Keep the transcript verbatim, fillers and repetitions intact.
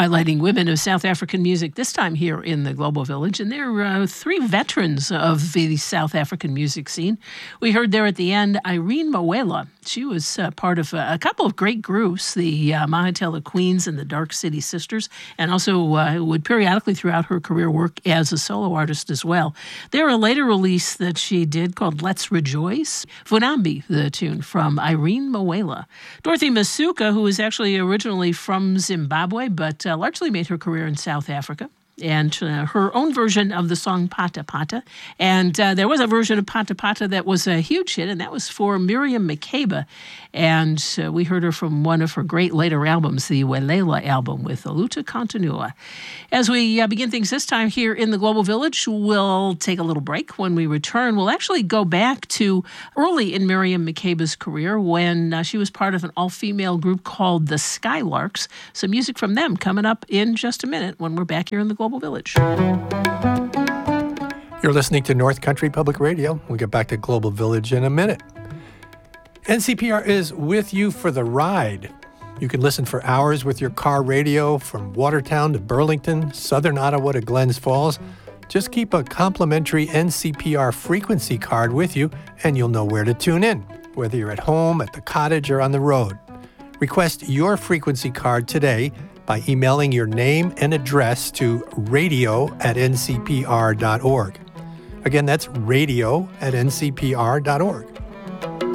highlighting women of South African music, this time here in the Global Village. And they're uh, three veterans of the South African music scene. We heard there at the end Irene Mawela. She was uh, part of a, a couple of great groups, the uh, Mahotella Queens and the Dark City Sisters, and also uh, would periodically throughout her career work as a solo artist as well. There, a later release that she did called Let's Rejoice, Funambi, the tune from Irene Mawela. Dorothy Masuka, who was actually originally from Zimbabwe, but uh, largely made her career in South Africa, and uh, her own version of the song Pata Pata. And uh, there was a version of Pata Pata that was a huge hit, and that was for Miriam Makeba. And uh, we heard her from one of her great later albums, the Welela album with Luta Continua. As we uh, begin things this time here in the Global Village, we'll take a little break. When we return, we'll actually go back to early in Miriam Makeba's career when uh, she was part of an all-female group called the Skylarks. Some music from them coming up in just a minute when we're back here in the Global Village. You're listening to North Country Public Radio. We'll get back to Global Village in a minute. N C P R is with you for the ride. You can listen for hours with your car radio from Watertown to Burlington, Southern Ottawa to Glens Falls. Just keep a complimentary N C P R frequency card with you and you'll know where to tune in, whether you're at home, at the cottage, or on the road. Request your frequency card today by emailing your name and address to radio at n c p r dot org. Again, that's radio at n c p r dot org.